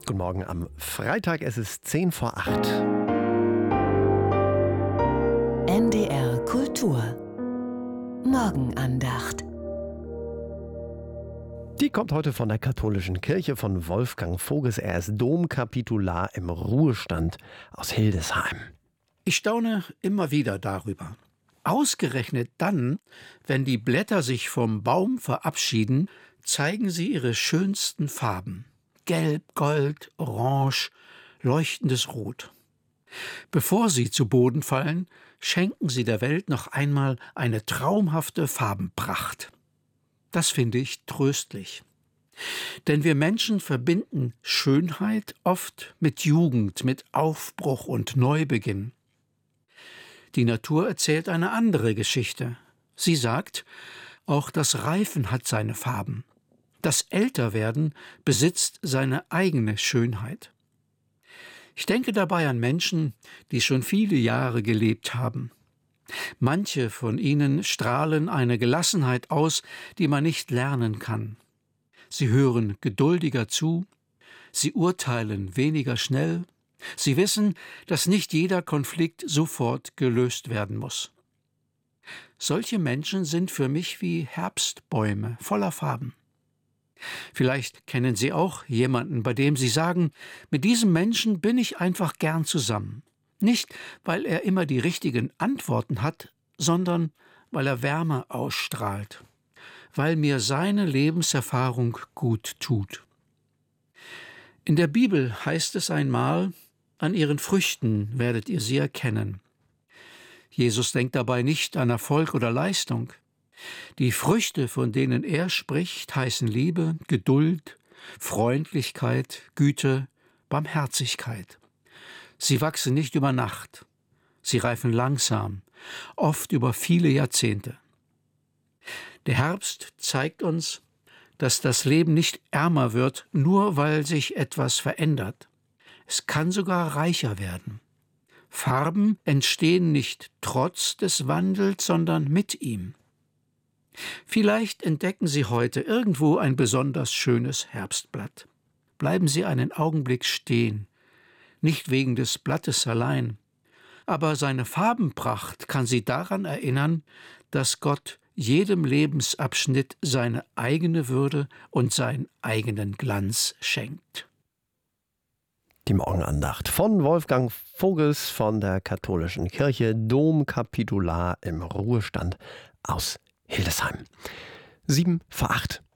Guten Morgen am Freitag, es ist 10 vor 8. NDR Kultur Morgenandacht. Die kommt heute von der katholischen Kirche von Wolfgang Voges. Er ist Domkapitular im Ruhestand aus Hildesheim. Ich staune immer wieder darüber. Ausgerechnet dann, wenn die Blätter sich vom Baum verabschieden, zeigen sie ihre schönsten Farben. Gelb, Gold, Orange, leuchtendes Rot. Bevor sie zu Boden fallen, schenken sie der Welt noch einmal eine traumhafte Farbenpracht. Das finde ich tröstlich. Denn wir Menschen verbinden Schönheit oft mit Jugend, mit Aufbruch und Neubeginn. Die Natur erzählt eine andere Geschichte. Sie sagt, auch das Reifen hat seine Farben. Das Älterwerden besitzt seine eigene Schönheit. Ich denke dabei an Menschen, die schon viele Jahre gelebt haben. Manche von ihnen strahlen eine Gelassenheit aus, die man nicht lernen kann. Sie hören geduldiger zu, sie urteilen weniger schnell, sie wissen, dass nicht jeder Konflikt sofort gelöst werden muss. Solche Menschen sind für mich wie Herbstbäume voller Farben. Vielleicht kennen Sie auch jemanden, bei dem Sie sagen, mit diesem Menschen bin ich einfach gern zusammen. Nicht, weil er immer die richtigen Antworten hat, sondern weil er Wärme ausstrahlt, weil mir seine Lebenserfahrung gut tut. In der Bibel heißt es einmal, an ihren Früchten werdet ihr sie erkennen. Jesus denkt dabei nicht an Erfolg oder Leistung. Die Früchte, von denen er spricht, heißen Liebe, Geduld, Freundlichkeit, Güte, Barmherzigkeit. Sie wachsen nicht über Nacht. Sie reifen langsam, oft über viele Jahrzehnte. Der Herbst zeigt uns, dass das Leben nicht ärmer wird, nur weil sich etwas verändert. Es kann sogar reicher werden. Farben entstehen nicht trotz des Wandels, sondern mit ihm. Vielleicht entdecken Sie heute irgendwo ein besonders schönes Herbstblatt. Bleiben Sie einen Augenblick stehen, nicht wegen des Blattes allein, aber seine Farbenpracht kann Sie daran erinnern, dass Gott jedem Lebensabschnitt seine eigene Würde und seinen eigenen Glanz schenkt. Die Morgenandacht von Wolfgang Voges von der katholischen Kirche, Domkapitular im Ruhestand aus Hildesheim. 7 vor 8.